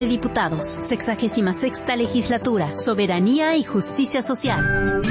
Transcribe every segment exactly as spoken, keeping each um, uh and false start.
Diputados, sexagésima sexta legislatura, soberanía y justicia social.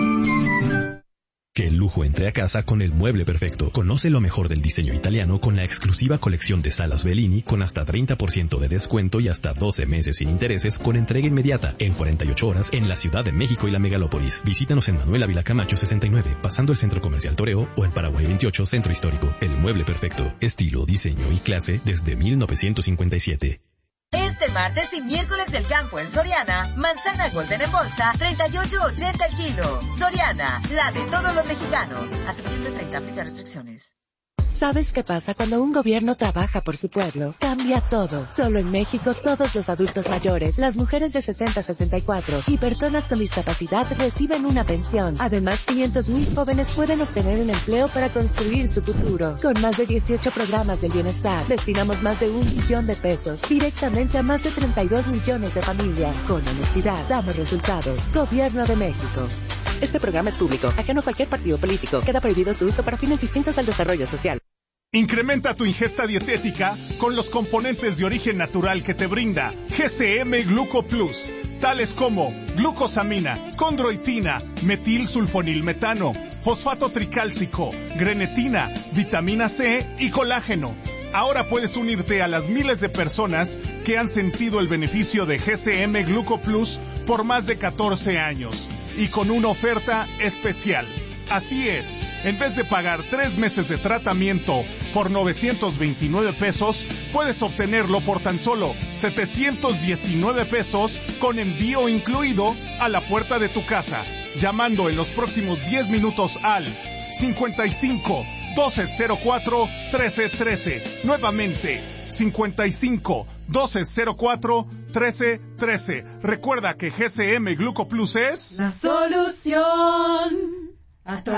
Que el lujo entre a casa con el mueble perfecto. Conoce lo mejor del diseño italiano con la exclusiva colección de salas Bellini con hasta treinta por ciento de descuento y hasta doce meses sin intereses con entrega inmediata en cuarenta y ocho horas en la Ciudad de México y la Megalópolis. Visítanos en Manuel Ávila Camacho sesenta y nueve, pasando el Centro Comercial Toreo, o en Paraguay veintiocho, Centro Histórico. El mueble perfecto. Estilo, diseño y clase desde mil novecientos cincuenta y siete. Este martes y miércoles del campo en Soriana, manzana Golden en bolsa, treinta y ocho ochenta el kilo. Soriana, la de todos los mexicanos. A septiembre treinta, aplica restricciones. ¿Sabes qué pasa cuando un gobierno trabaja por su pueblo? Cambia todo. Solo en México, todos los adultos mayores, las mujeres de sesenta a sesenta y cuatro y personas con discapacidad reciben una pensión. Además, quinientos mil jóvenes pueden obtener un empleo para construir su futuro. Con más de dieciocho programas del bienestar, destinamos más de un billón de pesos directamente a más de treinta y dos millones de familias. Con honestidad, damos resultados. Gobierno de México. Este programa es público, ajeno a cualquier partido político. Queda prohibido su uso para fines distintos al desarrollo social. Incrementa tu ingesta dietética con los componentes de origen natural que te brinda G C M Gluco Plus, tales como glucosamina, condroitina, metilsulfonilmetano, fosfato tricálcico, grenetina, vitamina C y colágeno. Ahora puedes unirte a las miles de personas que han sentido el beneficio de G C M Gluco Plus por más de catorce años y con una oferta especial. Así es, en vez de pagar tres meses de tratamiento por novecientos veintinueve pesos, puedes obtenerlo por tan solo setecientos diecinueve pesos con envío incluido a la puerta de tu casa, llamando en los próximos diez minutos al cincuenta y cinco, doce cero cuatro, trece trece. Nuevamente, cincuenta y cinco, doce cero cuatro, trece trece. Recuerda que G C M Gluco Plus es la solución a tu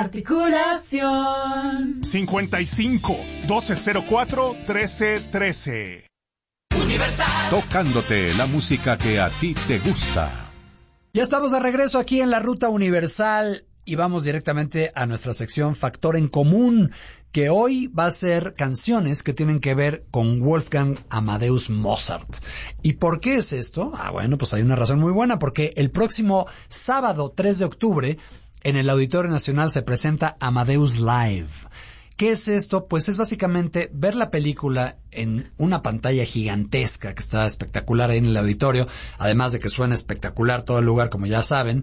articulación. cincuenta y cinco, doce cero cuatro, trece trece. Universal. Tocándote la música que a ti te gusta. Ya estamos de regreso aquí en la Ruta Universal y vamos directamente a nuestra sección Factor en Común, que hoy va a ser canciones que tienen que ver con Wolfgang Amadeus Mozart. ¿Y por qué es esto? Ah, bueno, pues hay una razón muy buena, porque el próximo sábado tres de octubre en el Auditorio Nacional se presenta Amadeus Live. ¿Qué es esto? Pues es básicamente ver la película en una pantalla gigantesca que está espectacular ahí en el auditorio, además de que suena espectacular todo el lugar, como ya saben,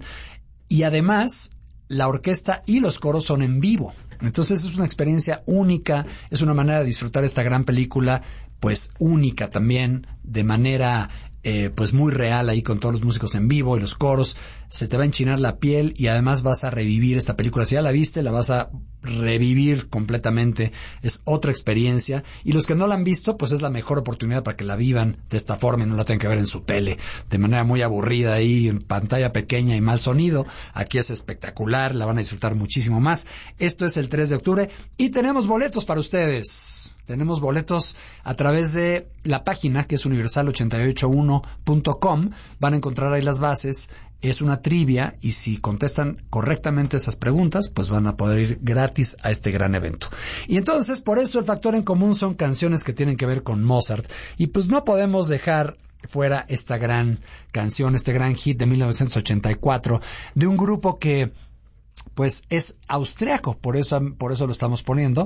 y además la orquesta y los coros son en vivo. Entonces es una experiencia única, es una manera de disfrutar esta gran película, pues única también, de manera eh, pues muy real ahí con todos los músicos en vivo y los coros. Se te va a enchinar la piel y además vas a revivir esta película. Si ya la viste, la vas a revivir completamente. Es otra experiencia. Y los que no la han visto, pues es la mejor oportunidad para que la vivan de esta forma y no la tengan que ver en su tele de manera muy aburrida ahí en pantalla pequeña y mal sonido. Aquí es espectacular, la van a disfrutar muchísimo más. Esto es el tres de octubre y tenemos boletos para ustedes. Tenemos boletos a través de la página que es universal ochenta y ocho uno punto com. Van a encontrar ahí las bases. Es una trivia y si contestan correctamente esas preguntas, pues van a poder ir gratis a este gran evento. Y entonces, por eso el factor en común son canciones que tienen que ver con Mozart. Y pues no podemos dejar fuera esta gran canción, este gran hit de mil novecientos ochenta y cuatro, de un grupo que pues es austriaco, por eso, por eso lo estamos poniendo,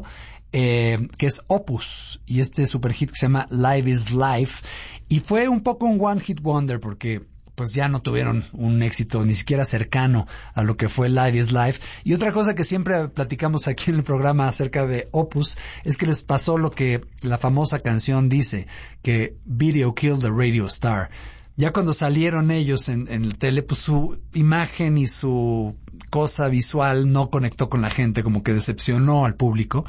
eh, que es Opus, y este super hit que se llama Live is Life, y fue un poco un one hit wonder porque pues ya no tuvieron un éxito ni siquiera cercano a lo que fue Live is Life. Y otra cosa que siempre platicamos aquí en el programa acerca de Opus es que les pasó lo que la famosa canción dice, que Video Killed the Radio Star. Ya cuando salieron ellos en, en el tele, pues su imagen y su cosa visual no conectó con la gente, como que decepcionó al público.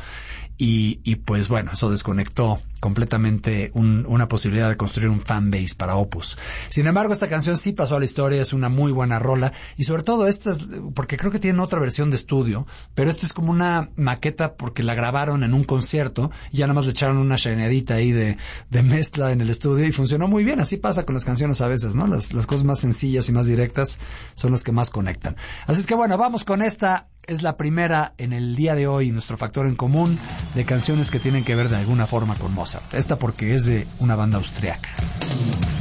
Y, y pues bueno, eso desconectó completamente un, una posibilidad de construir un fanbase para Opus. Sin embargo, esta canción sí pasó a la historia, es una muy buena rola, y sobre todo esta es, porque creo que tienen otra versión de estudio, pero esta es como una maqueta porque la grabaron en un concierto y ya nada más le echaron una shineadita ahí de, de mezcla en el estudio y funcionó muy bien. Así pasa con las canciones a veces, ¿no? Las, las cosas más sencillas y más directas son las que más conectan. Así es que bueno, vamos con esta. Es la primera en el día de hoy, nuestro factor en común de canciones que tienen que ver de alguna forma con Mozart. Esta porque es de una banda austriaca.